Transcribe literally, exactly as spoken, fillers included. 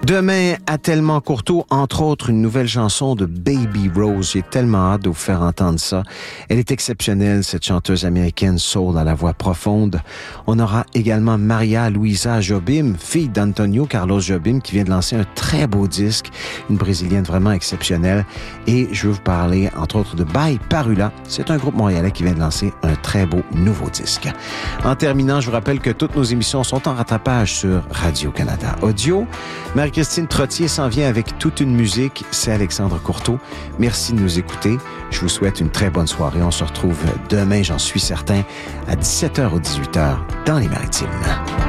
Demain, à Tellement Courteau, entre autres, une nouvelle chanson de Baby Rose. J'ai tellement hâte de vous faire entendre ça. Elle est exceptionnelle, cette chanteuse américaine soul à la voix profonde. On aura également Maria Luisa Jobim, fille d'Antonio Carlos Jobim, qui vient de lancer un très beau disque, une brésilienne vraiment exceptionnelle. Et je veux vous parler, entre autres, de By Parula. C'est un groupe montréalais qui vient de lancer un très beau nouveau disque. En terminant, je vous rappelle que toutes nos émissions sont en rattrapage sur Radio-Canada Audio. Marie-Christine Trottier s'en vient avec toute une musique. C'est Alexandre Courteau. Merci de nous écouter. Je vous souhaite une très bonne soirée. On se retrouve demain, j'en suis certain, à dix-sept heures ou dix-huit heures dans les Maritimes.